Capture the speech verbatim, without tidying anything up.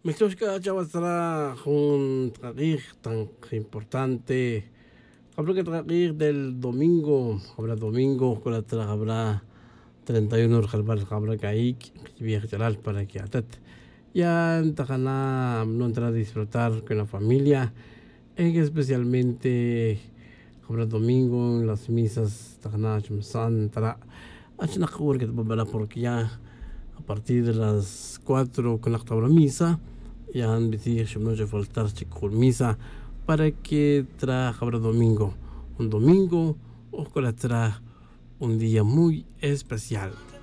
Mixoshka Chavastra, un traguir tan importante. Hablo que traguir del domingo, habrá domingo, con la tra habrá treinta y uno de habrá caíc, viaje general para que atet. Ya entajana no entrar a disfrutar con la familia, en especialmente habrá domingo en las misas, tajana chumsan, tara, achna khur que te babala porque ya a partir de las cuatro con la habrá misa. Ya han decidido que no se faltar con misa para que traja habrá domingo, un domingo o con la tra un día muy especial.